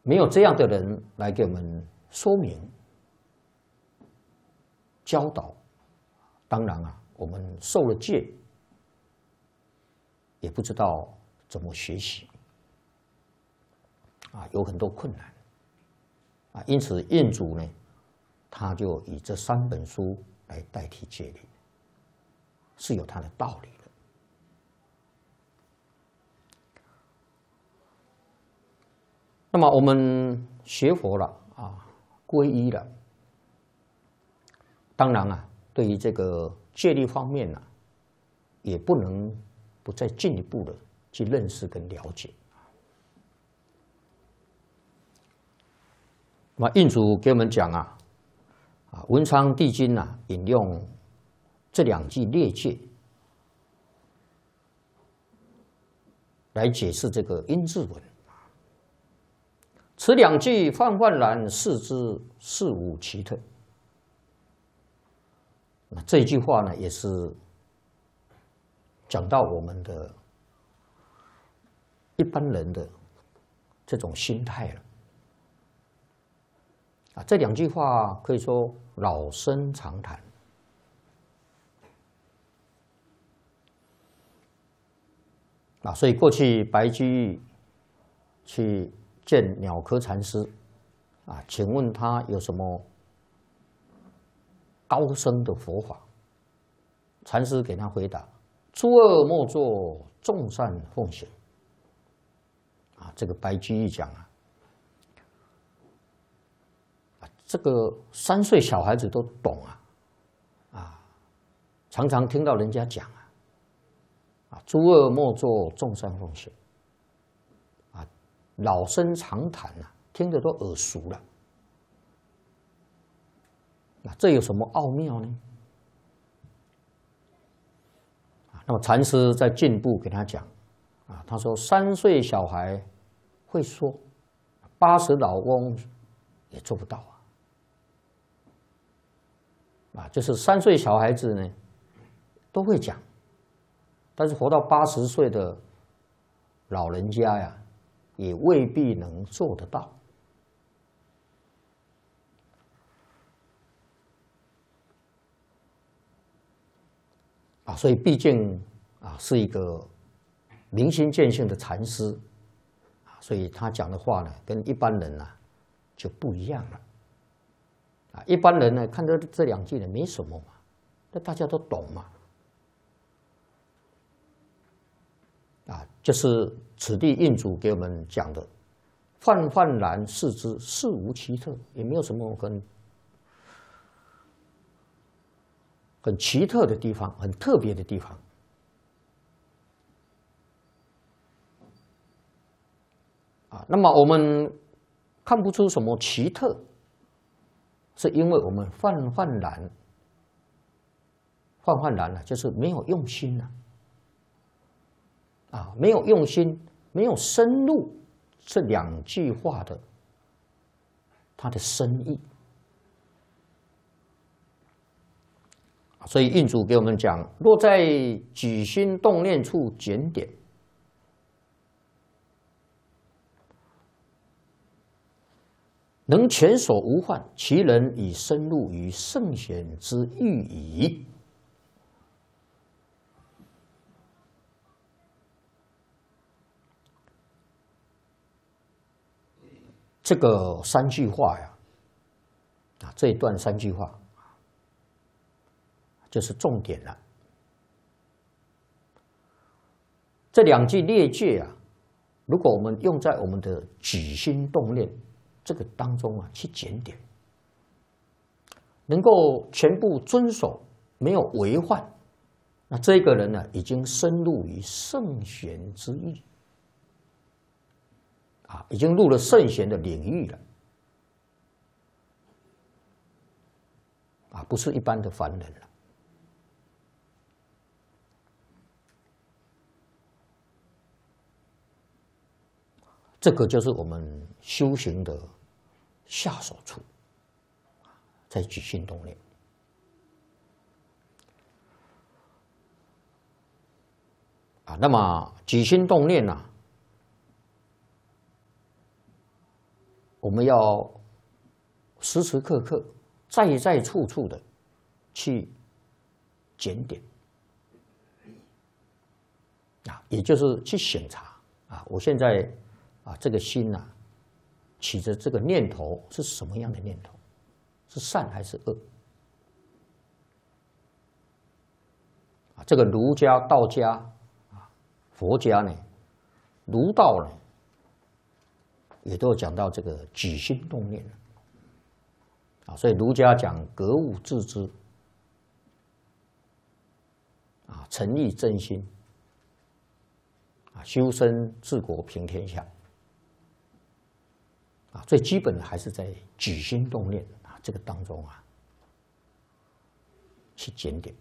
没有这样的人来给我们说明、教导，当然啊，我们受了戒，也不知道怎么学习，啊，有很多困难，啊，因此印祖呢，他就以这3本书来代替戒律，是有它的道理的。那么我们学佛了啊，皈依了，当然啊，对于这个戒律方面呢，也不能不再进一步的去认识跟了解。那么印祖给我们讲啊，文昌帝君啊，引用这2句列戒来解释这个阴字文。此2句泛泛然，视之事无奇特。那这一句话呢，也是讲到我们的一般人的这种心态了。啊，这2句话可以说老生常谈。啊，所以过去白居易去见鸟窠禅师，啊，请问他有什么高深的佛法？禅师给他回答：诸恶莫作，众善奉行。啊，这个白居易讲这个3岁小孩子都懂常常听到人家讲诸恶莫作，众善奉行。老生常谈听得都耳熟了。这有什么奥妙呢？那么禅师在进一步给他讲他说3岁小孩会说，80老翁也做不到就是3岁小孩子呢都会讲，但是活到80岁的老人家呀，也未必能做得到。所以毕竟是一个明心见性的禅师，所以他讲的话呢，跟一般人就不一样了。一般人呢看到这2句呢没什么嘛，那大家都懂嘛。就是此地印祖给我们讲的，泛泛然视之，事无奇特，也没有什么很奇特的地方，很特别的地方。那么我们看不出什么奇特，是因为我们泛泛然就是没有用心没有用心，没有深入这2句话的它的深意。所以印祖给我们讲，若在举心动念处检点，能全所无患，其人已深入于圣贤之域矣。这个3句话呀，这一段3句话就是重点了。这2句列戒如果我们用在我们的举心动念这个当中去检点，能够全部遵守，没有违犯，那这个人已经深入于圣贤之域已经入了圣贤的领域了不是一般的凡人了。这个就是我们修行的下手处，在举心动念。那么举心动念我们要时时刻刻、在在处处的去检点啊，也就是去审查啊，我现在啊这个心呐，起着这个念头是什么样的念头？是善还是恶？啊，这个儒家、道家啊、佛家呢，儒道呢，也都有讲到这个起心动念啊，所以儒家讲格物致知啊，诚意真心啊，修身治国平天下啊，最基本的还是在起心动念啊这个当中啊去检点。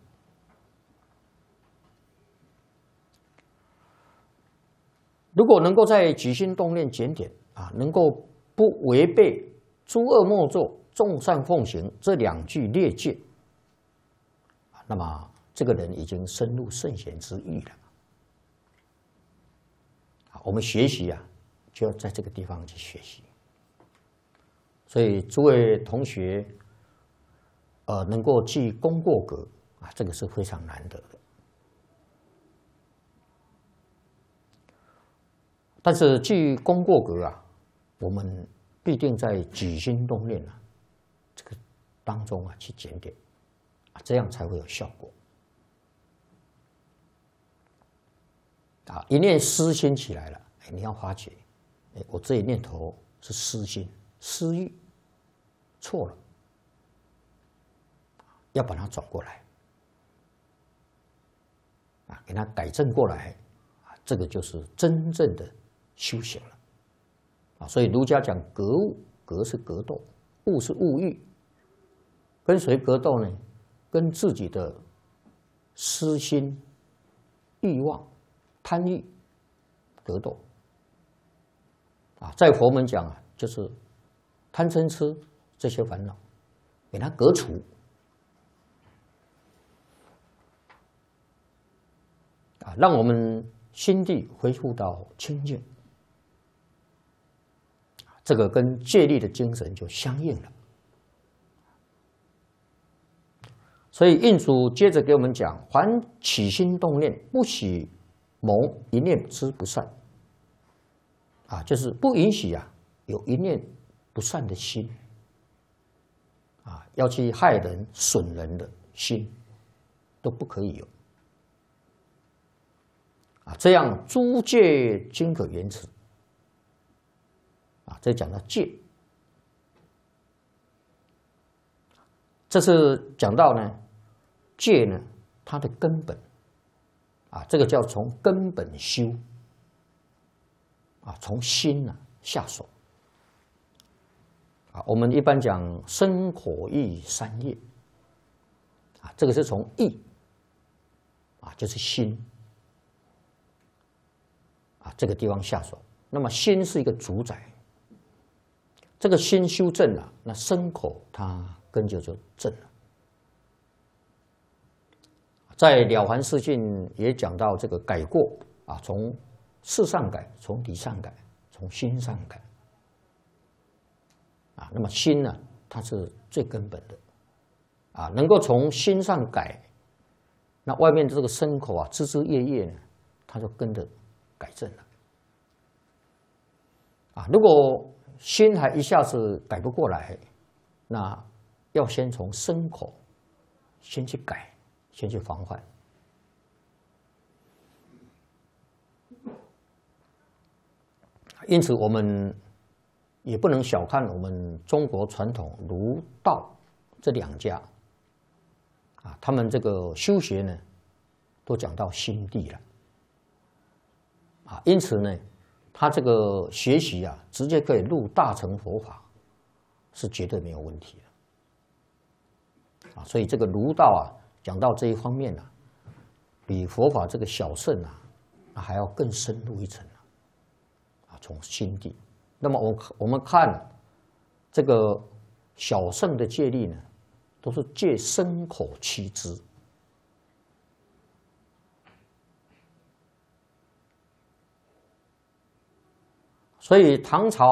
如果能够在起心动念检点啊，能够不违背诸恶莫作、众善奉行这2句列戒，那么这个人已经深入圣贤之域了。我们学习啊，就要在这个地方去学习。所以诸位同学，能够记功过格啊，这个是非常难得的。但是记功过格啊，我们必定在起心动念啊这个当中啊去检点啊，这样才会有效果。啊，一念私心起来了，你要发觉，我这一念头是私心、私欲，错了，要把它转过来，啊，给它改正过来，啊，这个就是真正的修行了，啊，所以儒家讲格物，格是格斗，物是物欲，跟谁格斗呢？跟自己的私心、欲望、贪欲格斗。啊，在佛门讲啊，就是贪嗔痴这些烦恼，给它革除。啊，让我们心地恢复到清净。这个跟戒律的精神就相应了。所以印祖接着给我们讲：凡起心动念，不许蒙一念之不善。啊，就是不允许啊有一念不善的心，啊，要去害人、损人的心，都不可以有。啊，这样诸戒均可圆持。啊，这讲到戒，这是讲到呢，戒呢它的根本，啊，这个叫从根本修，啊，从心呢下手，啊，我们一般讲身口意三业，啊，这个是从意，啊，就是心，啊，这个地方下手。那么心是一个主宰。这个心修正了，那身口它根就正了。在《了凡四训》也讲到这个改过啊，从事上改，从理上改，从心上改。啊，那么心呢，它是最根本的，啊，能够从心上改，那外面的这个身口啊，枝枝叶叶呢，它就跟着改正了。啊，如果心还一下子改不过来，那要先从身口先去改，先去防范。因此，我们也不能小看我们中国传统儒道这2家啊，他们这个修学呢，都讲到心地了啊，因此呢。他这个学习啊，直接可以入大乘佛法，是绝对没有问题的啊。所以这个儒道啊，讲到这一方面啊，比佛法这个小乘啊，还要更深入一层啊。从心地，那么我们看这个小乘的戒律呢，都是戒身口七支。所以唐朝